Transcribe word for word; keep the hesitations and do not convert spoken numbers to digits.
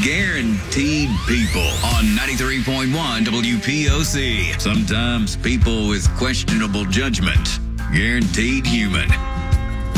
Guaranteed People on ninety-three point one W P O C. Sometimes people with questionable judgment. Guaranteed Human.